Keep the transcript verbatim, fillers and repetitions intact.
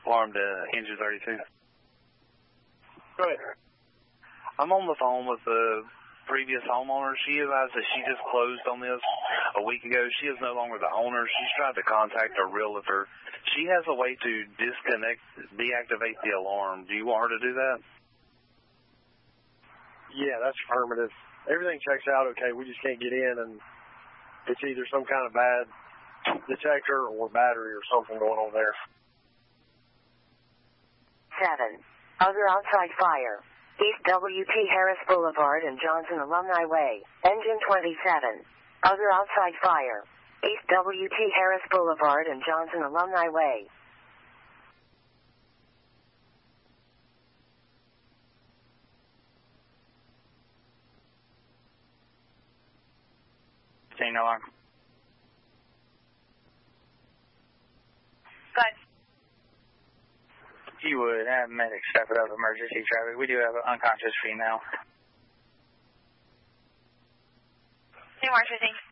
Alarm to Engine thirty-two. Go ahead. I'm on the phone with the previous homeowner. She advised that she just closed on this a week ago. She is no longer the owner. She's tried to contact her realtor. She has a way to disconnect, deactivate the alarm. Do you want her to do that? Yeah, that's affirmative. Everything checks out okay. We just can't get in, and it's either some kind of bad detector or battery or something going on there. Seven. Other outside fire. East W T Harris Boulevard and Johnson Alumni Way. Engine twenty-seven. Other outside fire. East W T Harris Boulevard and Johnson Alumni Way. Chain alarm. Good. You would have medics step it up emergency traffic. We do have an unconscious female. New March fifteen.